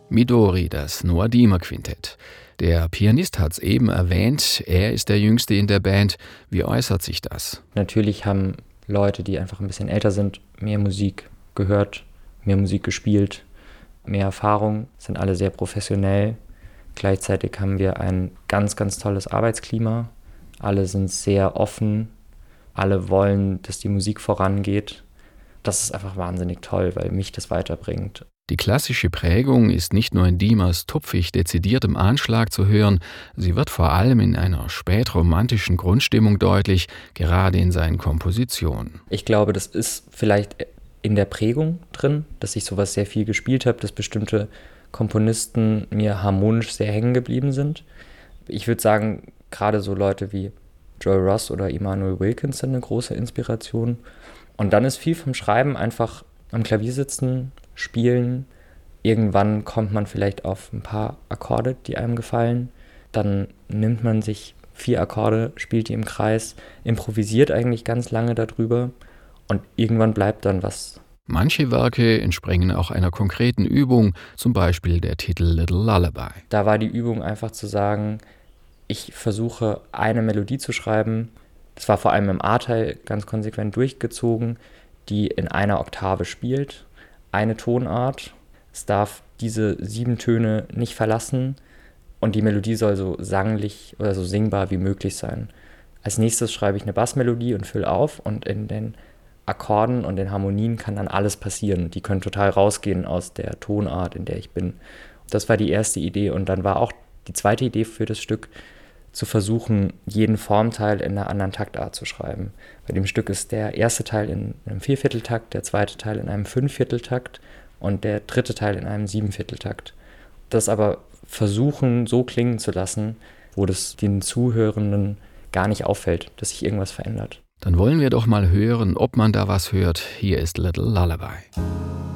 Midori, das Noah Diemer Quintett. Der Pianist hat's eben erwähnt, er ist der Jüngste in der Band. Wie äußert sich das? Natürlich haben Leute, die einfach ein bisschen älter sind, mehr Musik gehört, mehr Musik gespielt, mehr Erfahrung, sind alle sehr professionell. Gleichzeitig haben wir ein ganz, ganz tolles Arbeitsklima. Alle sind sehr offen, alle wollen, dass die Musik vorangeht. Das ist einfach wahnsinnig toll, weil mich das weiterbringt. Die klassische Prägung ist nicht nur in Diemers tupfig dezidiertem Anschlag zu hören, sie wird vor allem in einer spätromantischen Grundstimmung deutlich, gerade in seinen Kompositionen. Ich glaube, das ist vielleicht in der Prägung drin, dass ich sowas sehr viel gespielt habe, dass bestimmte Komponisten mir harmonisch sehr hängen geblieben sind. Ich würde sagen, gerade so Leute wie Joy Ross oder Immanuel Wilkins sind eine große Inspiration. Und dann ist viel vom Schreiben einfach am Klavier sitzen, spielen. Irgendwann kommt man vielleicht auf ein paar Akkorde, die einem gefallen. Dann nimmt man sich 4 Akkorde, spielt die im Kreis, improvisiert eigentlich ganz lange darüber und irgendwann bleibt dann was. Manche Werke entspringen auch einer konkreten Übung, zum Beispiel der Titel Little Lullaby. Da war die Übung einfach zu sagen, ich versuche eine Melodie zu schreiben, das war vor allem im A-Teil ganz konsequent durchgezogen, die in einer Oktave spielt, eine Tonart. Es darf diese 7 Töne nicht verlassen und die Melodie soll so sanglich oder so singbar wie möglich sein. Als nächstes schreibe ich eine Bassmelodie und fülle auf und in den Akkorden und den Harmonien kann dann alles passieren. Die können total rausgehen aus der Tonart, in der ich bin. Das war die erste Idee und dann war auch die zweite Idee für das Stück, zu versuchen, jeden Formteil in einer anderen Taktart zu schreiben. Bei dem Stück ist der erste Teil in einem 4/4-Takt, der zweite Teil in einem 5/4-Takt und der dritte Teil in einem 7/4-Takt. Das aber versuchen, so klingen zu lassen, wo das den Zuhörenden gar nicht auffällt, dass sich irgendwas verändert. Dann wollen wir doch mal hören, ob man da was hört. Hier ist Little Lullaby.